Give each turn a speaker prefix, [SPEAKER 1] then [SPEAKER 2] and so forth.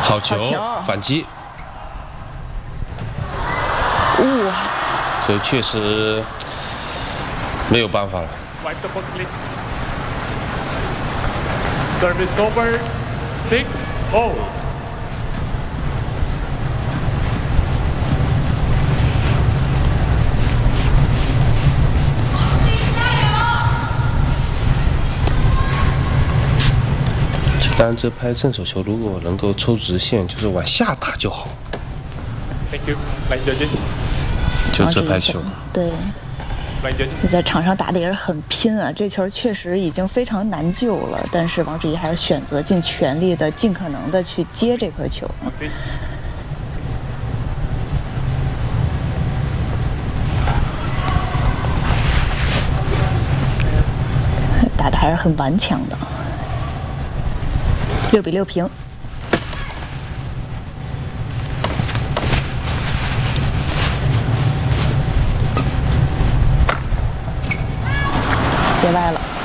[SPEAKER 1] 好球，反击。
[SPEAKER 2] 哇！
[SPEAKER 1] 所以确实没有办法了。
[SPEAKER 3] Service over 6-0。
[SPEAKER 1] 当然，这拍正手球如果能够抽直线，就是往下打就好。
[SPEAKER 3] Thank you， 来小姐。
[SPEAKER 1] 就这拍球。
[SPEAKER 2] 对。你在场上打的也是很拼啊，这球确实已经非常难救了，但是王志怡还是选择尽全力的、尽可能的去接这颗球。打的还是很顽强的。6-6平。接歪了。